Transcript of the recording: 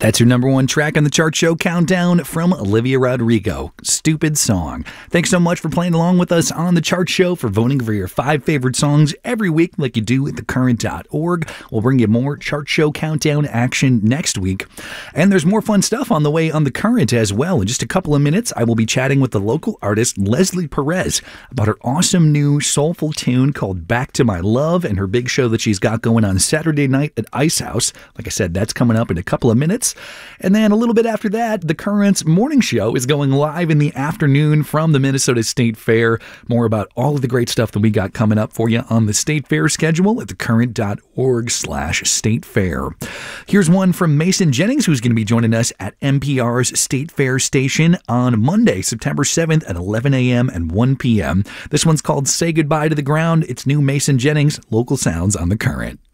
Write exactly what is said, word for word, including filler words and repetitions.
That's your number one track on the Chart Show Countdown from Olivia Rodrigo. Stupid Song. Thanks so much for playing along with us on the Chart Show, for voting for your five favorite songs every week like you do at the current dot org. We'll bring you more Chart Show Countdown action next week. And there's more fun stuff on the way on The Current as well. In just a couple of minutes, I will be chatting with the local artist Leslie Perez about her awesome new soulful tune called Back to My Love and her big show that she's got going on Saturday night at Ice House. Like I said, that's coming up in a couple of minutes. And then a little bit after that, The Current's morning show is going live in the afternoon from the Minnesota State Fair. More about all of the great stuff that we got coming up for you on the State Fair schedule at the current dot org slash state fair. Here's one from Mason Jennings, who's going to be joining us at N P R's State Fair station on Monday, September seventh at eleven a.m. and one p.m. This one's called Say Goodbye to the Ground. It's new Mason Jennings, Local Sounds on The Current.